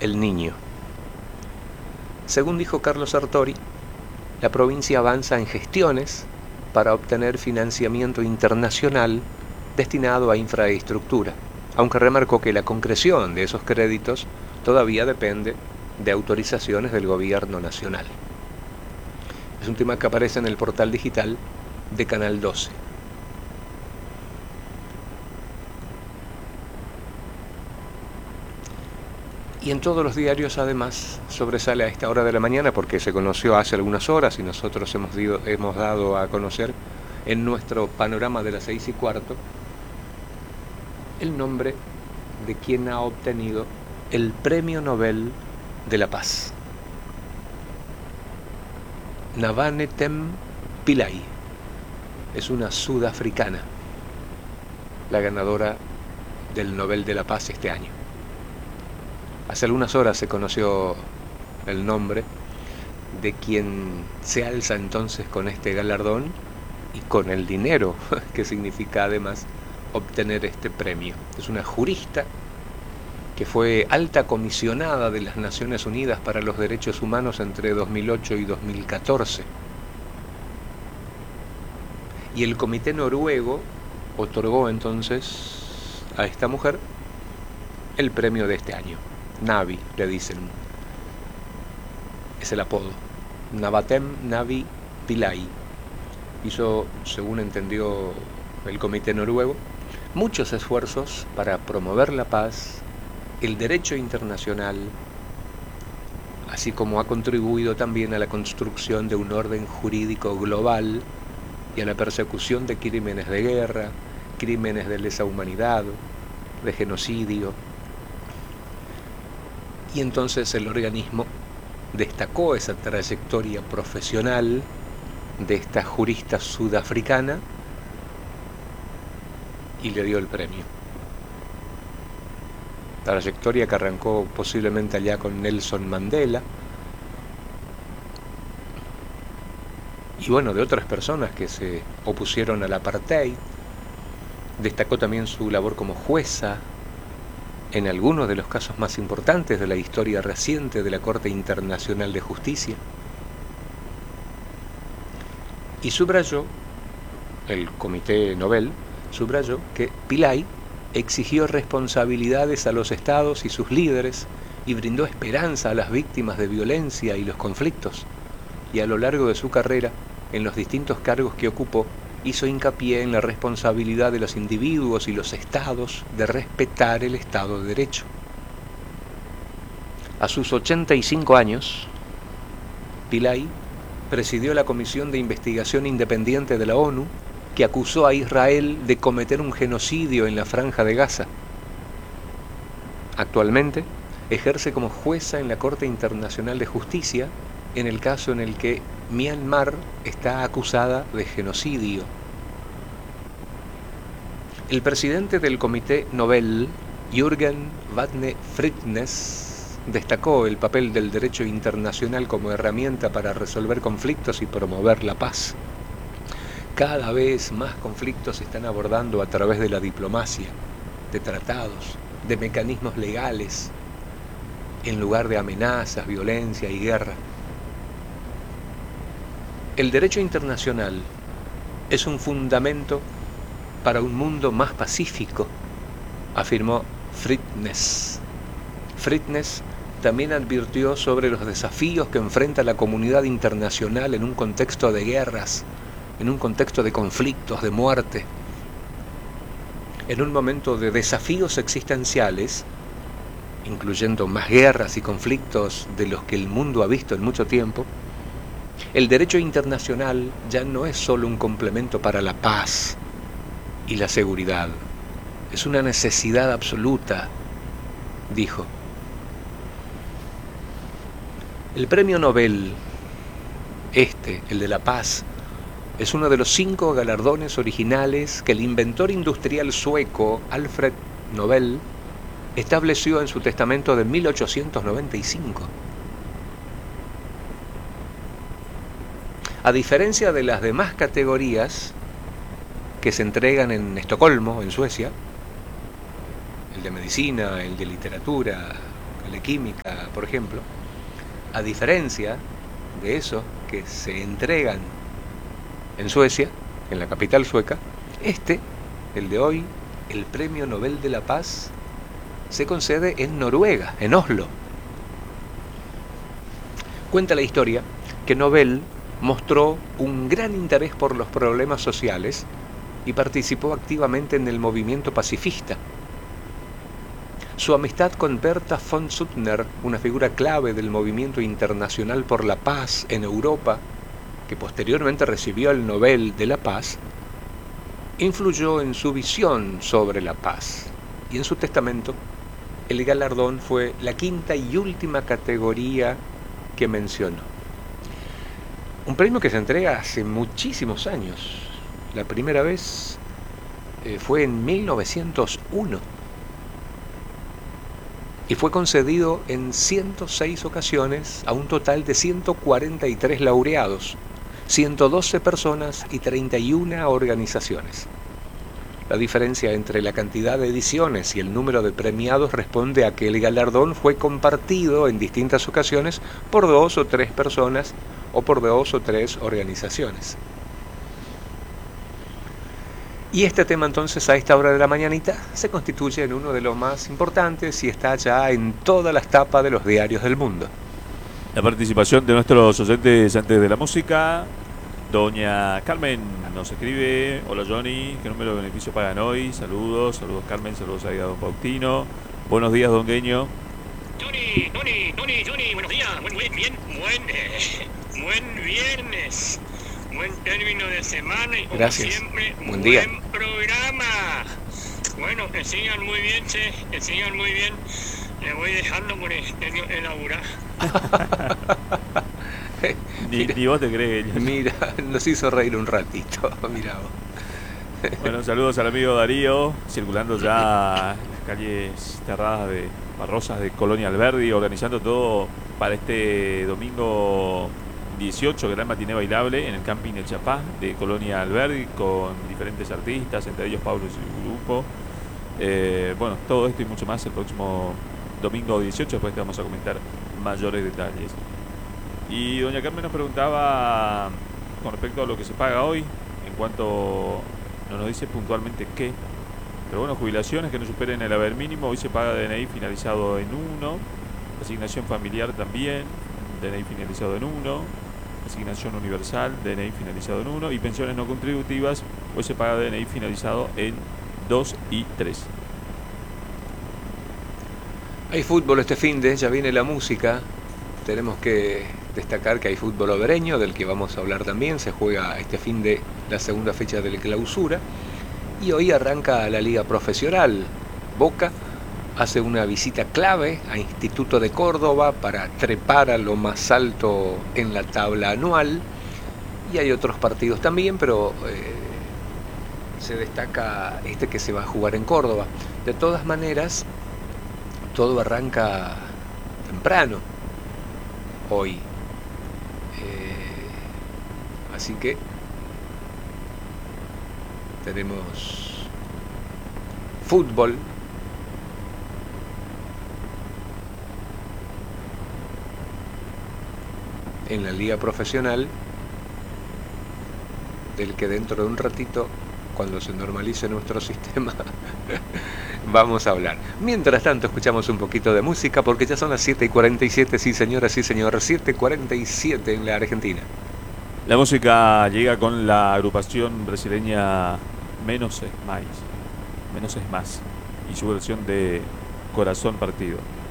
el niño. Según dijo Carlos Sartori, la provincia avanza en gestiones para obtener financiamiento internacional destinado a infraestructura, aunque remarcó que la concreción de esos créditos todavía depende de autorizaciones del gobierno nacional. Es un tema que aparece en el portal digital de Canal 12. Y en todos los diarios, además, sobresale a esta hora de la mañana, porque se conoció hace algunas horas y nosotros hemos dado a conocer en nuestro panorama de las 6:15 el nombre de quien ha obtenido el Premio Nobel de la Paz. Navanethem Pillay es una sudafricana, la ganadora del Nobel de la Paz este año. Hace algunas horas se conoció el nombre de quien se alza entonces con este galardón y con el dinero que significa además obtener este premio. Es una jurista que fue alta comisionada de las Naciones Unidas para los Derechos Humanos entre 2008 y 2014. Y el comité noruego otorgó entonces a esta mujer el premio de este año. Navi, le dicen. Es el apodo. Navanethem Navi Pillay. Hizo, según entendió el comité noruego, muchos esfuerzos para promover la paz, el derecho internacional, así como ha contribuido también a la construcción de un orden jurídico global y a la persecución de crímenes de guerra, crímenes de lesa humanidad, de genocidio. Y entonces el organismo destacó esa trayectoria profesional de esta jurista sudafricana y le dio el premio. Trayectoria que arrancó posiblemente allá con Nelson Mandela y bueno, de otras personas que se opusieron al apartheid. Destacó también su labor como jueza en algunos de los casos más importantes de la historia reciente de la Corte Internacional de Justicia. Y subrayó, el Comité Nobel subrayó que Pillay exigió responsabilidades a los estados y sus líderes y brindó esperanza a las víctimas de violencia y los conflictos. Y a lo largo de su carrera, en los distintos cargos que ocupó, hizo hincapié en la responsabilidad de los individuos y los estados de respetar el Estado de Derecho. A sus 85 años, Pillay presidió la Comisión de Investigación Independiente de la ONU, que acusó a Israel de cometer un genocidio en la Franja de Gaza. Actualmente ejerce como jueza en la Corte Internacional de Justicia en el caso en el que Myanmar está acusada de genocidio. El presidente del Comité Nobel, Jürgen Vatne-Friednes, destacó el papel del derecho internacional como herramienta para resolver conflictos y promover la paz. Cada vez más conflictos se están abordando a través de la diplomacia, de tratados, de mecanismos legales, en lugar de amenazas, violencia y guerra. El derecho internacional es un fundamento para un mundo más pacífico, afirmó Friednes. Friednes también advirtió sobre los desafíos que enfrenta la comunidad internacional en un contexto de guerras, en un contexto de conflictos, de muerte. En un momento de desafíos existenciales, incluyendo más guerras y conflictos de los que el mundo ha visto en mucho tiempo, el derecho internacional ya no es solo un complemento para la paz y la seguridad, es una necesidad absoluta, dijo. El premio Nobel, el de la paz, es uno de los 5 galardones originales que el inventor industrial sueco Alfred Nobel estableció en su testamento de 1895. A diferencia de las demás categorías que se entregan en Estocolmo, en Suecia, el de medicina, el de literatura, de química, por ejemplo, a diferencia de esos que se entregan en Suecia, en la capital sueca, el de hoy, el Premio Nobel de la Paz, se concede en Noruega, en Oslo. Cuenta la historia que Nobel mostró un gran interés por los problemas sociales y participó activamente en el movimiento pacifista. Su amistad con Berta von Suttner, una figura clave del movimiento internacional por la paz en Europa, que posteriormente recibió el Nobel de la Paz, influyó en su visión sobre la paz. Y en su testamento, el galardón fue la quinta y última categoría que mencionó. Un premio que se entrega hace muchísimos años. La primera vez fue en 1901 y fue concedido en 106 ocasiones a un total de 143 laureados, 112 personas y 31 organizaciones. La diferencia entre la cantidad de ediciones y el número de premiados responde a que el galardón fue compartido en distintas ocasiones por 2 o 3 personas o por 2 o 3 organizaciones. Y este tema entonces a esta hora de la mañanita se constituye en uno de los más importantes y está ya en todas las tapas de los diarios del mundo. La participación de nuestros oyentes antes de la música. Doña Carmen nos escribe: hola Johnny, ¿qué número de beneficio pagan hoy? Saludos Carmen, saludos ahí a don Pautino. Buenos días, don Gueño. Johnny, buenos días, buen viernes, buen término de semana y como Gracias. siempre, Buen día. buen programa. Bueno, que sigan muy bien, que sigan muy bien. Le voy dejando por elaborar. Ni vos te crees. Mira, nos hizo reír un ratito, mira vos. Bueno, saludos al amigo Darío, circulando ya en las calles cerradas de Barrosas de Colonia Alberdi, organizando todo para este domingo 18, gran matiné bailable en el camping El Chapá de Colonia Alberdi, con diferentes artistas, entre ellos Pablo y su grupo. Bueno, todo esto y mucho más el próximo domingo 18, después te vamos a comentar mayores detalles. Y doña Carmen nos preguntaba con respecto a lo que se paga hoy, en cuanto no nos dice puntualmente qué, pero bueno, jubilaciones que no superen el haber mínimo, hoy se paga DNI finalizado en 1, asignación familiar también, DNI finalizado en 1, asignación universal, DNI finalizado en 1, y pensiones no contributivas, hoy se paga DNI finalizado en 2 y 3. Hay fútbol este finde, ya viene la música. Tenemos que destacar que hay fútbol obreño, del que vamos a hablar también. Se juega este finde la segunda fecha de la clausura. Y hoy arranca la liga profesional. Boca hace una visita clave a Instituto de Córdoba para trepar a lo más alto en la tabla anual. Y hay otros partidos también, pero se destaca este que se va a jugar en Córdoba. De todas maneras, todo arranca temprano hoy. Así que tenemos fútbol. En la liga profesional, del que dentro de un ratito, cuando se normalice nuestro sistema, vamos a hablar. Mientras tanto, escuchamos un poquito de música, porque ya son las 7:47, sí señoras, sí señor, 7:47 en la Argentina. La música llega con la agrupación brasileña Menos es Más, y su versión de Corazón Partido.